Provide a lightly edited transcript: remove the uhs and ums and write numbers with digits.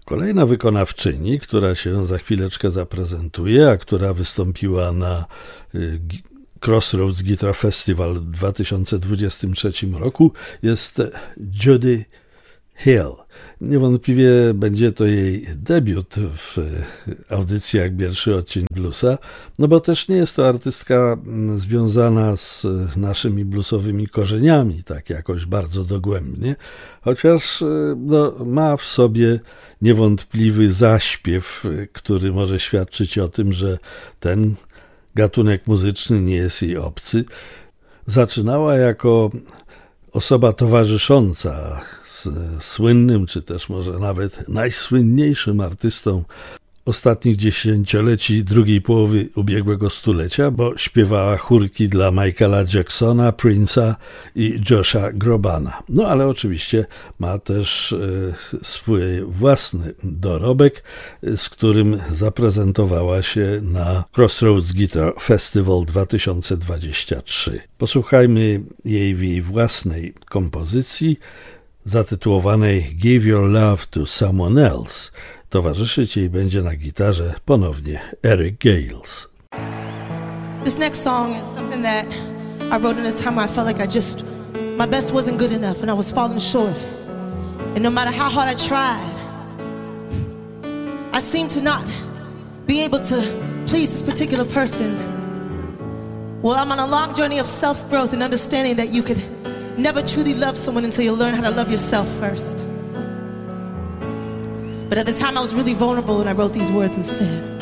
Kolejna wykonawczyni, która się za chwileczkę zaprezentuje, a która wystąpiła na Crossroads Guitar Festival w 2023 roku, jest Jody Hill. Niewątpliwie będzie to jej debiut w audycjach Pierwszy Odcień Bluesa, no bo też nie jest to artystka związana z naszymi bluesowymi korzeniami, tak jakoś bardzo dogłębnie, chociaż ma w sobie niewątpliwy zaśpiew, który może świadczyć o tym, że ten gatunek muzyczny nie jest jej obcy. Zaczynała jako osoba towarzysząca z słynnym, czy też może nawet najsłynniejszym artystą ostatnich dziesięcioleci drugiej połowy ubiegłego stulecia, bo śpiewała chórki dla Michaela Jacksona, Prince'a i Josha Grobana. No ale oczywiście ma też swój własny dorobek, z którym zaprezentowała się na Crossroads Guitar Festival 2023. Posłuchajmy jej w jej własnej kompozycji zatytułowanej Give Your Love to Someone Else. Towarzyszyć jej będzie na gitarze ponownie Eric Gales. This next song is something that I wrote in a time where I felt like my best wasn't good enough and I was falling short. And no matter how hard I tried, I seemed to not be able to please this particular person. Well, I'm on a long journey of self-growth and understanding that you could never truly love someone until you learn how to love yourself first. But at the time I was really vulnerable and I wrote these words instead.